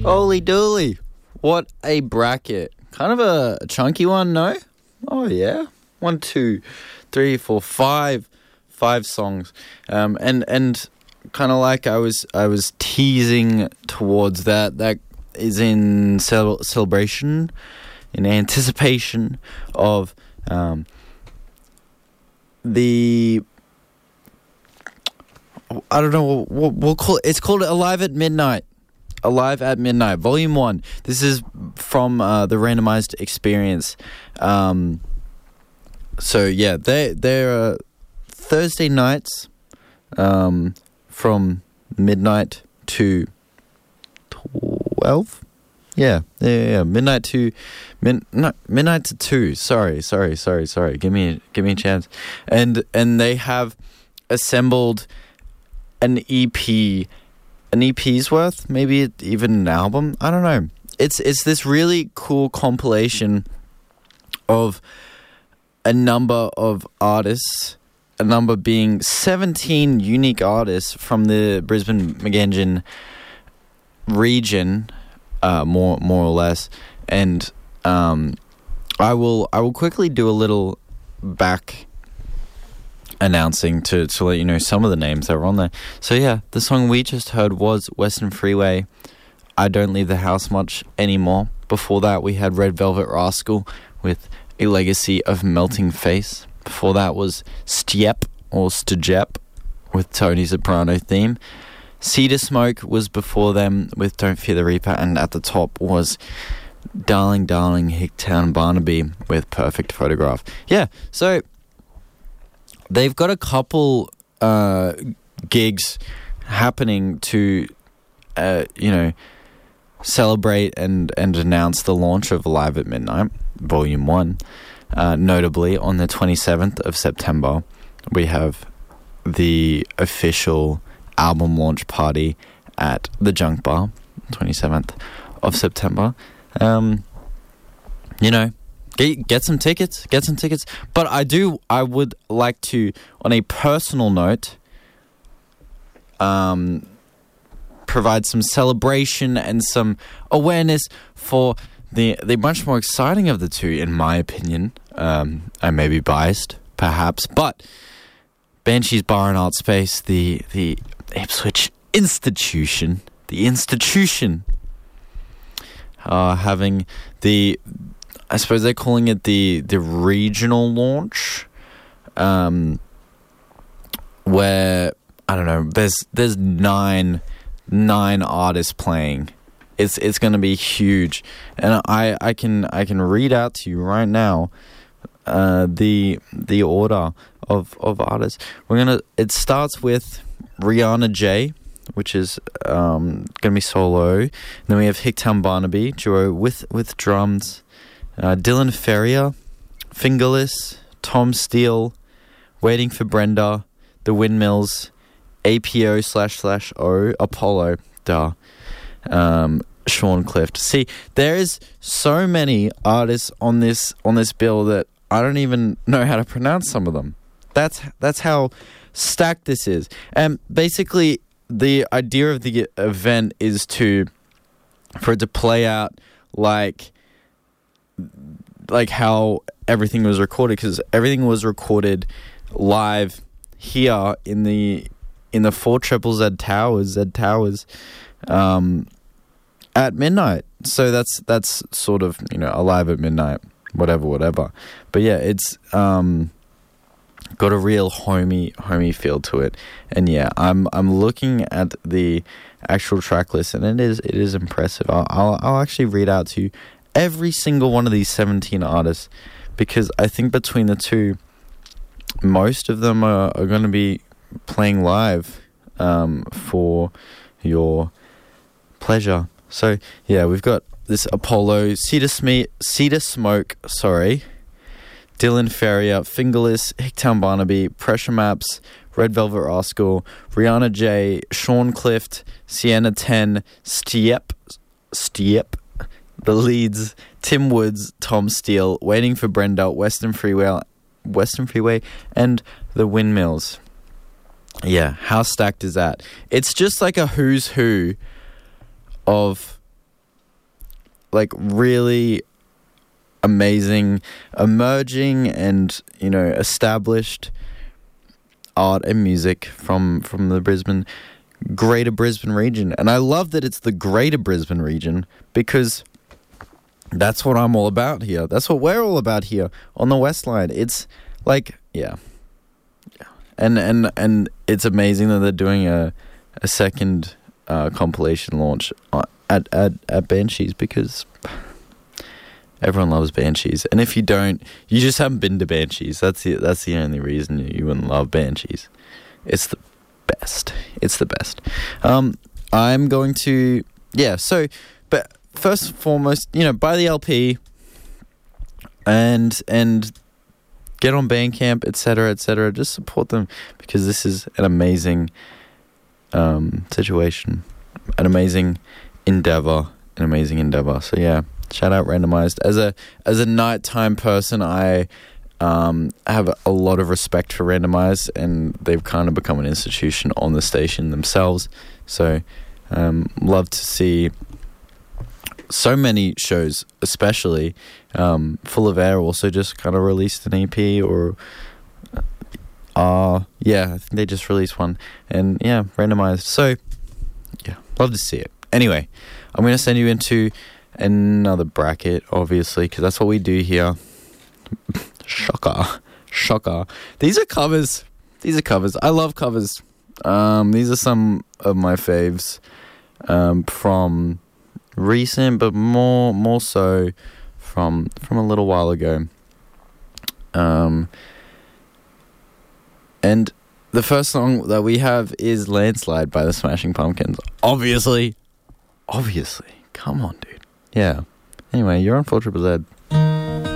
Holy dooly. What a bracket. Kind of a chunky one, no? Oh, yeah. 1, 2, 3, 4, 5. 5 songs. And kind of like I was teasing towards that is in celebration, in anticipation of the... I don't know what we'll call it. It's called Alive at Midnight. Alive at Midnight, Volume 1. This is from the Randomized Experience. So yeah, they're Thursday nights from midnight to 12. Yeah. Midnight to midnight to 2. Sorry. Give me a chance. And they have assembled an EP's worth, maybe even an album. I don't know. It's this really cool compilation of a number of artists, a number being 17 unique artists from the Brisbane Maganjan region, more or less. And I will quickly do a little back announcing to let you know some of the names that were on there. So yeah, the song we just heard was Western Freeway, I Don't Leave the House Much Anymore. Before that, we had Red Velvet Rascal with A Legacy of Melting Face. Before that was Stiep or Stjep with Tony Soprano theme. Cedar Smoke was before them with Don't Fear the Reaper, and at the top was Darling Hicktown Barnaby with Perfect Photograph. Yeah, so they've got a couple gigs happening to, celebrate and announce the launch of Alive at Midnight, Volume 1. Notably, on the 27th of September, we have the official album launch party at the Junk Bar, 27th of September. Get some tickets. But I would like to, on a personal note, provide some celebration and some awareness for the much more exciting of the two, in my opinion. I may be biased, perhaps, but Banshees Bar and Art Space, the Ipswich institution, having the... I suppose they're calling it the regional launch, where, I don't know, there's nine artists playing. It's going to be huge, and I can read out to you right now the order of artists. It starts with Rihanna J, which is going to be solo. And then we have Hicktown Barnaby duo with drums. Dylan Ferrier, Fingerless, Tom Steele, Waiting for Brenda, The Windmills, APO//O, Apollo, Sean Clift. See, there is so many artists on this bill that I don't even know how to pronounce some of them. That's how stacked this is. And basically, the idea of the event is for it to play out like how everything was recorded, because everything was recorded live here in the 4ZZZ Towers at midnight. So that's sort of, Alive at Midnight, whatever. But yeah, it's got a real homey feel to it. And yeah, I'm looking at the actual track list, and it is impressive. I'll actually read out to you every single one of these 17 artists, because I think between the two, most of them are going to be playing live for your pleasure. So yeah, we've got this Apollo, Cedar Smoke, Dylan Ferrier, Fingerless, Hicktown Barnaby, Pressure Maps, Red Velvet Rascal, Rihanna J, Sean Clift, Sienna 10, Stiep, The Leeds, Tim Woods, Tom Steele, Waiting for Brenda, Western Freeway, and The Windmills. Yeah, how stacked is that? It's just like a who's who of like really amazing, emerging and, you know, established art and music from the Greater Brisbane region. And I love that it's the Greater Brisbane region, because that's what I'm all about here. That's what we're all about here on the West Line. It's like, yeah. And it's amazing that they're doing a second compilation launch at Banshees, because everyone loves Banshees. And if you don't, you just haven't been to Banshees. That's the only reason you wouldn't love Banshees. It's the best. It's the best. I'm going to, so, but first and foremost, you know, buy the LP and get on Bandcamp, etc., etc. Just support them, because this is an amazing situation, an amazing endeavor. So yeah, shout out Randomized. As a nighttime person, I have a lot of respect for Randomized, and they've kind of become an institution on the station themselves. So love to see so many shows, especially Full of Air also just kind of released an EP, or I think they just released one, and yeah, Randomized. So yeah, love to see it. Anyway, I'm going to send you into another bracket, obviously, because that's what we do here. Shocker. These are covers. I love covers. These are some of my faves from recent, but more so from a little while ago. And the first song that we have is Landslide by the Smashing Pumpkins. Obviously. Come on, dude. Yeah. Anyway, you're on 4ZZZ.